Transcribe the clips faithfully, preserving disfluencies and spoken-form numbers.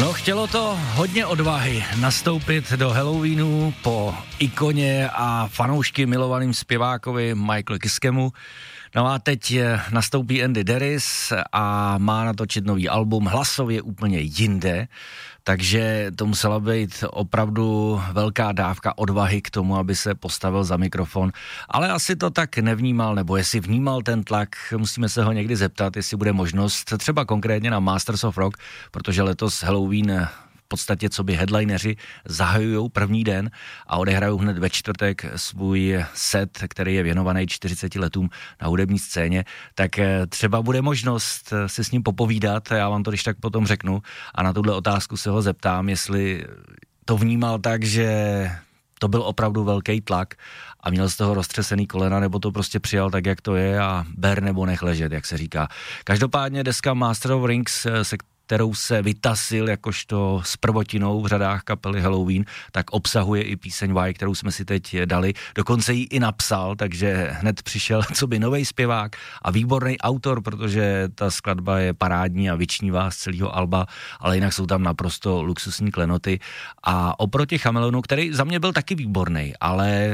No, chtělo to hodně odvahy nastoupit do Halloweenu po ikoně a fanoušky milovaným zpěvákovi Michaelu Kiskemu. No a teď nastoupí Andy Deris a má natočit nový album, hlasově úplně jinde, takže to musela být opravdu velká dávka odvahy k tomu, aby se postavil za mikrofon, ale asi to tak nevnímal, nebo jestli vnímal ten tlak, musíme se ho někdy zeptat, jestli bude možnost, třeba konkrétně na Masters of Rock, protože letos Halloween v podstatě co by headlineři zahajujou první den a odehrajou hned ve čtvrtek svůj set, který je věnovaný čtyřiceti letům na hudební scéně, tak třeba bude možnost si s ním popovídat, já vám to když tak potom řeknu a na tuhle otázku se ho zeptám, jestli to vnímal tak, že to byl opravdu velký tlak a měl z toho roztřesený kolena, nebo to prostě přijal tak, jak to je a ber nebo nech ležet, jak se říká. Každopádně deska Master of Rings, se kterou se vytasil jakožto s prvotinou v řadách kapely Halloween, tak obsahuje i píseň Why, kterou jsme si teď dali. Dokonce ji i napsal, takže hned přišel coby novej zpěvák a výborný autor, protože ta skladba je parádní a vyčnívá z celého alba, ale jinak jsou tam naprosto luxusní klenoty. A oproti Chameleonu, který za mě byl taky výborný, ale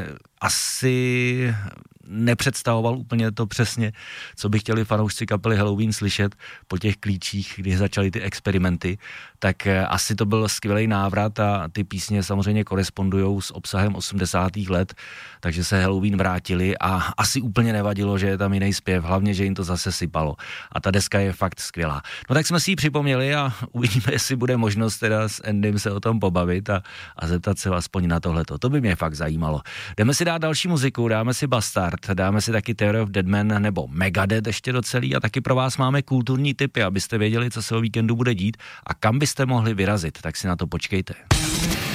asi nepředstavoval úplně to přesně, co by chtěli fanoušci kapely Halloween slyšet po těch klíčích, kdy začaly ty experimenty, tak asi to byl skvělý návrat a ty písně samozřejmě korespondujou s obsahem osmdesátých let, takže se Halloween vrátili a asi úplně nevadilo, že je tam jiný zpěv, hlavně, že jim to zase sypalo. A ta deska je fakt skvělá. No tak jsme si ji připomněli a uvidíme, jestli bude možnost teda s Endym se o tom pobavit a, a zeptat se aspoň na tohleto. To by mě fakt zajímalo. Jdeme si dát další muziku, dáme si Bastard, dáme si taky Theory of Dead Man nebo Megadeth ještě do celý a taky pro vás máme kulturní tipy, abyste věděli, co se o víkendu bude dít a kam byste mohli vyrazit, tak si na to počkejte.